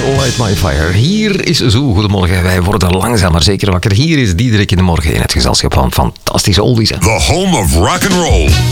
Light My Fire. Hier is Zo, goedemorgen. Wij worden langzaam maar zeker wakker. Hier is Diederik in de morgen in het gezelschap van fantastische oldies. The home of rock and roll.